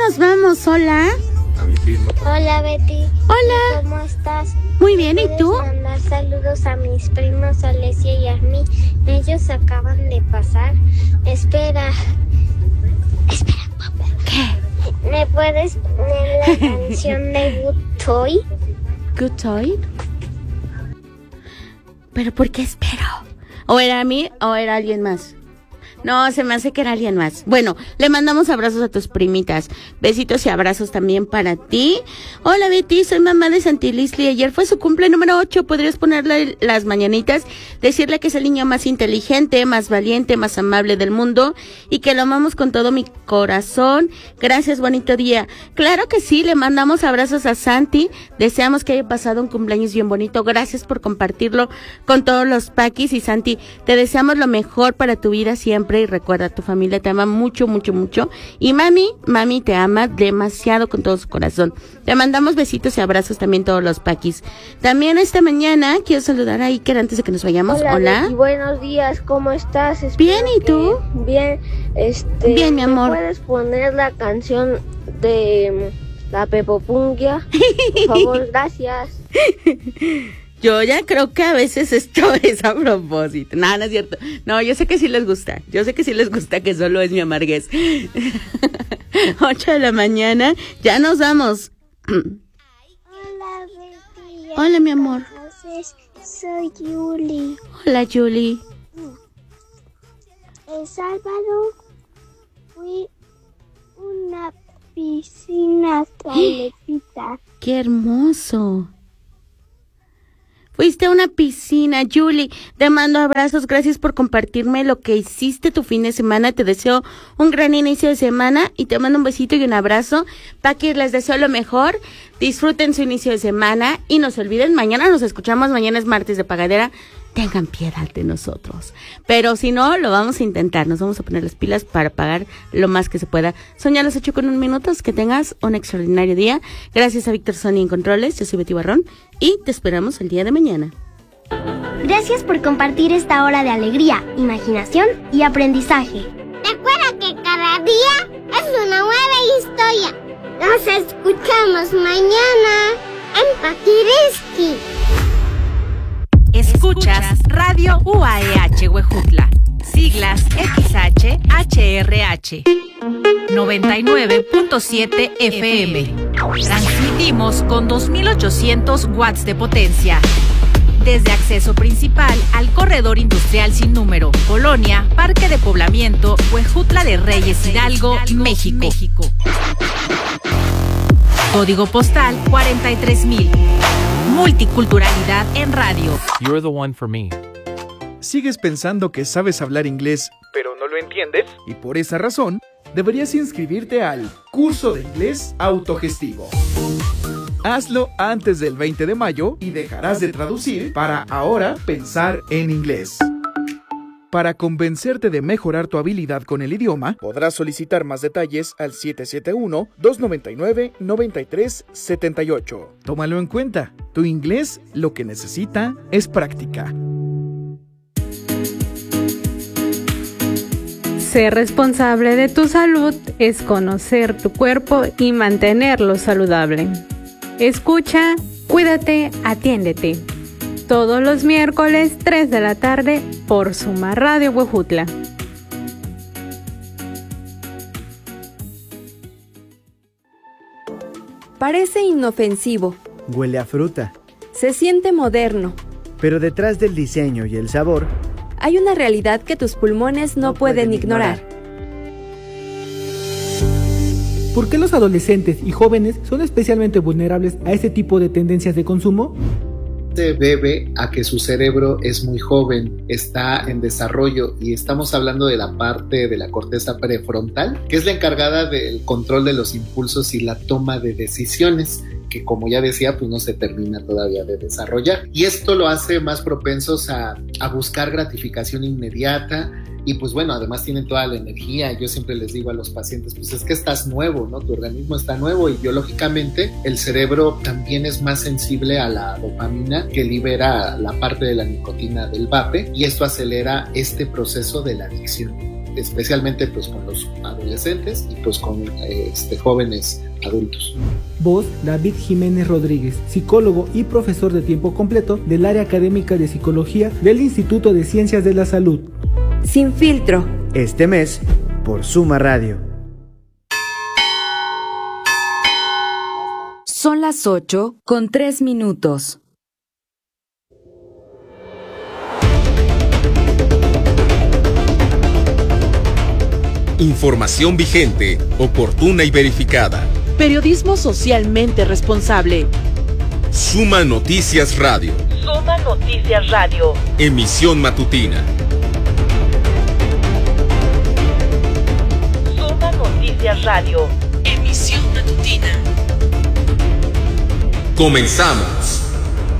nos vamos. Hola. Hola, Betty. Hola. ¿Cómo estás? Muy bien, ¿y tú? ¿Puedes mandar saludos a mis primos Alesia y Armi? Ellos acaban de pasar. Espera, papá. ¿Qué? ¿Me puedes poner la canción de Good Toy? ¿Good Toy? ¿Pero por qué espero? ¿O era a mí o era alguien más? No, se me hace que era alguien más. Bueno, le mandamos abrazos a tus primitas. Besitos y abrazos también para ti. Hola, Betty, soy mamá de Santi Lisli. Ayer fue su cumple número 8. ¿Podrías ponerle las mañanitas? Decirle que es el niño más inteligente, más valiente, más amable del mundo y que lo amamos con todo mi corazón. Gracias, bonito día. Claro que sí, le mandamos abrazos a Santi. Deseamos que haya pasado un cumpleaños bien bonito. Gracias por compartirlo con todos los paquis. Y Santi, te deseamos lo mejor para tu vida siempre. Y recuerda, tu familia te ama mucho, mucho, mucho. Y mami te ama demasiado con todo su corazón. Te mandamos besitos y abrazos también todos los paquis. También esta mañana quiero saludar a Iker antes de que nos vayamos. Hola. Betty, buenos días, ¿cómo estás? Bien, ¿y tú? Bien, Bien, mi amor. ¿me puedes poner la canción de la Pepopungia? Por favor, gracias. Yo ya creo que a veces esto es a propósito. No, no es cierto. No, yo sé que sí les gusta. Yo sé que sí les gusta, que solo es mi amarguez. 8 de la mañana. Ya nos vamos. Hola, Betty. Hola, mi amor. Entonces, soy Yuli. Hola, Julie. El sábado fui a una piscina calientita. ¡Qué hermoso! Fuiste a una piscina, Julie. Te mando abrazos. Gracias por compartirme lo que hiciste tu fin de semana. Te deseo un gran inicio de semana y te mando un besito y un abrazo. Paqui, les deseo lo mejor. Disfruten su inicio de semana y no se olviden, mañana nos escuchamos. Mañana es martes de pagadera. Tengan piedad de nosotros. Pero si no, lo vamos a intentar. Nos vamos a poner las pilas para pagar lo más que se pueda. Son ya las 8:01. Que tengas un extraordinario día. Gracias a Víctor Sony en Controles. Yo soy Betty Barrón y te esperamos el día de mañana. Gracias por compartir esta hora de alegría, imaginación y aprendizaje. Recuerda que cada día es una nueva historia. Nos escuchamos mañana en Paquiriski. Escuchas Radio UAEH Huejutla, siglas XHHRH, 99.7 FM. Transmitimos con 2800 watts de potencia. Desde acceso principal al corredor industrial sin número, Colonia, Parque de Poblamiento, Huejutla de Reyes Hidalgo, México. Código postal 43000. Multiculturalidad en radio. You're the one for me. ¿Sigues pensando que sabes hablar inglés, pero no lo entiendes? Y por esa razón, deberías inscribirte al curso de inglés autogestivo. Hazlo antes del 20 de mayo y dejarás de traducir para ahora pensar en inglés. Para convencerte de mejorar tu habilidad con el idioma, podrás solicitar más detalles al 771-299-9378. Tómalo en cuenta. Tu inglés lo que necesita es práctica. Ser responsable de tu salud es conocer tu cuerpo y mantenerlo saludable. Escucha, cuídate, atiéndete. Todos los miércoles, 3 de la tarde, por Suma Radio Huejutla. Parece inofensivo. Huele a fruta. Se siente moderno. Pero detrás del diseño y el sabor, hay una realidad que tus pulmones no pueden ignorar. ¿Por qué los adolescentes y jóvenes son especialmente vulnerables a este tipo de tendencias de consumo? Se debe a que su cerebro es muy joven, está en desarrollo y estamos hablando de la parte de la corteza prefrontal, que es la encargada del control de los impulsos y la toma de decisiones, que como ya decía, pues no se termina todavía de desarrollar. Y esto lo hace más propensos a buscar gratificación inmediata. Y pues bueno, además tienen toda la energía. Yo siempre les digo a los pacientes, pues es que estás nuevo, ¿no? Tu organismo está nuevo y biológicamente el cerebro también es más sensible a la dopamina que libera la parte de la nicotina del vape y esto acelera este proceso de la adicción. especialmente pues con los adolescentes y pues con jóvenes adultos. Voz, David Jiménez Rodríguez, psicólogo y profesor de tiempo completo del área académica de psicología del Instituto de Ciencias de la Salud. Sin filtro. Este mes, por Suma Radio. Son las 8:03. Información vigente, oportuna y verificada. Periodismo socialmente responsable. Suma Noticias Radio. Suma Noticias Radio. Emisión matutina. Suma Noticias Radio. Emisión matutina. Comenzamos.